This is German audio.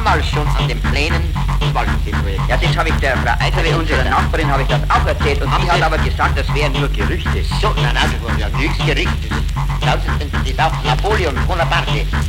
damals schon an den Plänen des Waldseeprojekts. Ja, das habe ich der Frau Eiterle, unserer Nachbarin, habe ich das auch erzählt und sie hat aber gesagt, das wären nur Gerüchte. So, nein, das war ja nichts Gerüchtes. Das ist auch Napoleon Bonaparte.